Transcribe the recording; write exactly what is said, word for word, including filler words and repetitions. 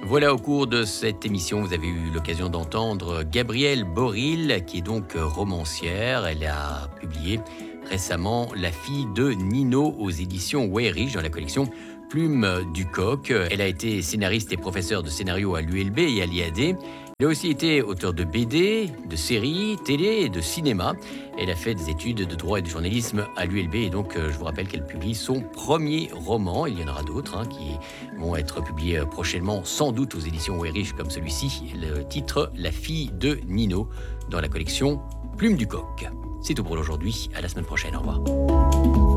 Voilà, au cours de cette émission, vous avez eu l'occasion d'entendre Gabrielle Boril, qui est donc romancière. Elle a publié récemment La fille de Nino aux éditions Weyriche dans la collection Plume du Coq. Elle a été scénariste et professeure de scénario à l'U L B et à l'I A D. Elle a aussi été auteure de B D, de séries, télé et de cinéma. Elle a fait des études de droit et de journalisme à l'U L B et donc je vous rappelle qu'elle publie son premier roman. Il y en aura d'autres hein, qui vont être publiés prochainement, sans doute aux éditions Weyriche comme celui-ci. Le titre La fille de Nino dans la collection Plume du Coq. C'est tout pour aujourd'hui. À la semaine prochaine. Au revoir.